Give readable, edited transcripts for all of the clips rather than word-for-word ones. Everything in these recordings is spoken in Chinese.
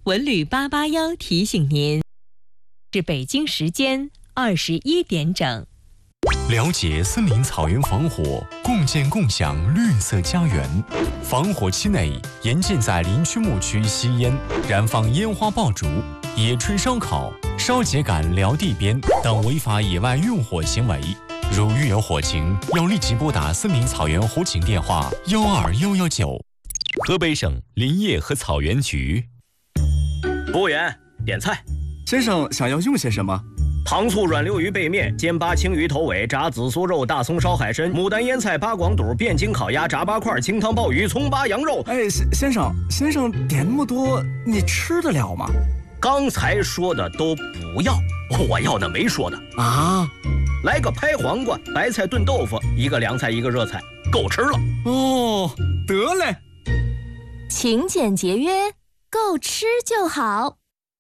文旅881提醒您，是北京时间21点整。 了解森林草原防火，共建共享绿色家园。防火期内，严禁在林区牧区吸烟、燃放烟花爆竹、野炊烧烤、烧秸秆撩地边等违法野外用火行为。如遇有火情，要立即拨打森林草原火警电话12119。河北省林业和草原局。 服务员，点菜。 先生想要用些什么？ 糖醋软溜鱼背面、煎八青鱼头尾、炸紫苏肉、大葱烧海参、牡丹腌菜、八广肚、汴京烤鸭、炸八块、清汤鲍鱼、葱八羊肉。 哎，先生点那么多，你吃得了吗？ 刚才说的都不要，我要的没说的啊。 来个拍黄瓜、白菜炖豆腐，一个凉菜一个热菜，够吃了。 哦，得嘞。 勤俭节约，够吃就好。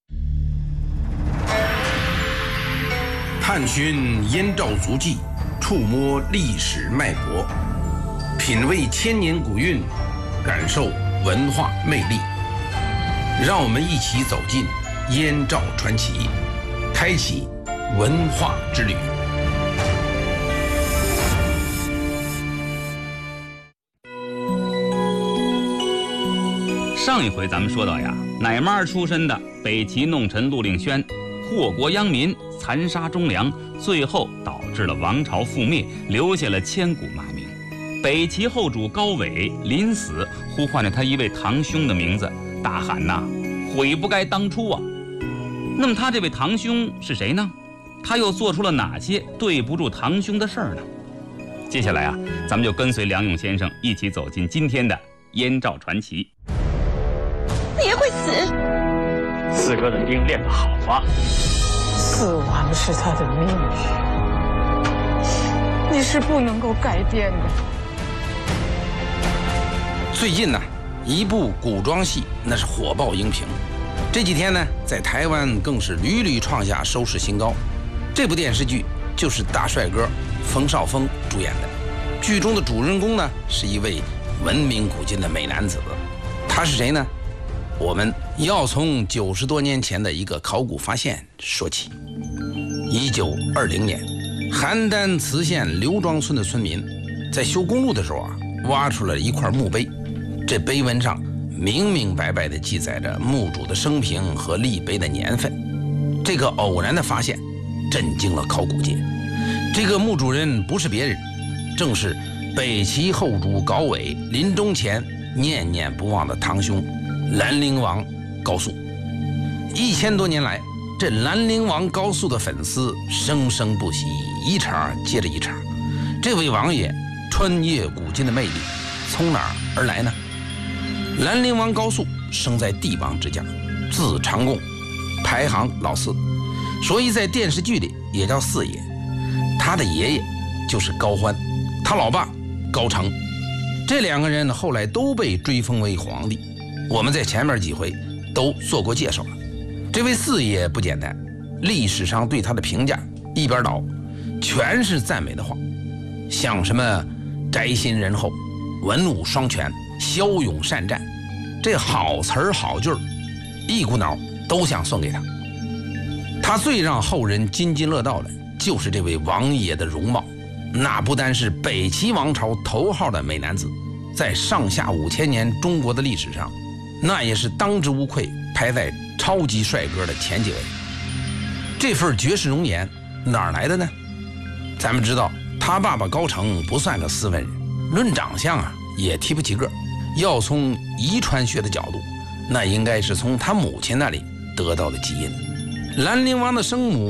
探寻燕赵足迹，触摸历史脉搏，品味千年古韵，感受文化魅力。让我们一起走进燕赵传奇，开启文化之旅。 上一回咱们说到呀，奶妈出身的北齐弄臣陆令轩祸国殃民，残杀忠良，最后导致了王朝覆灭，留下了千古骂名。北齐后主高纬临死，呼唤着他一位堂兄的名字，大喊呐，悔不该当初啊！那么他这位堂兄是谁呢？他又做出了哪些对不住堂兄的事儿呢？接下来啊，咱们就跟随梁勇先生一起走进今天的燕赵传奇。 你也会死。 四哥的兵练得好啊， 死亡是他的命运，你是不能够改变的。 最近呢，一部古装戏那是火爆荧屏，这几天呢，在台湾更是屡屡创下收视新高。这部电视剧就是大帅哥冯绍峰主演的，剧中的主人公呢是一位闻名古今的美男子，他是谁呢？我们要从90多年前的一个考古发现说起。1920年，邯郸磁县刘庄村的村民在修公路的时候啊，挖出了一块墓碑，这碑文上明明白白地记载着墓主的生平和立碑的年份。这个偶然的发现震惊了考古界。这个墓主人不是别人，正是北齐后主高纬临终前念念不忘的堂兄兰陵王高肃。1000多年来，这兰陵王高肃的粉丝生生不息，一场接着一场。这位王爷穿越古今的魅力从哪儿而来呢？兰陵王高肃生在帝王之家，字长贡，排行老四，所以在电视剧里也叫四爷。他的爷爷就是高欢，他老爸高成，这两个人后来都被追封为皇帝。我们在前面几回都做过介绍了。这位四爷不简单，历史上对他的评价一边倒，全是赞美的话，像什么宅心仁厚、文武双全、骁勇善战，这好词儿好句儿，一股脑都想送给他。他最让后人津津乐道的就是这位王爷的容貌，那不单是北齐王朝头号的美男子，在上下5000年中国的历史上，那也是当之无愧排在超级帅哥的前几位。这份绝世容颜哪儿来的呢？咱们知道他爸爸高成不算个斯文人，论长相啊也提不起个。要从遗传学的角度，那应该是从他母亲那里得到的基因。兰陵王的生母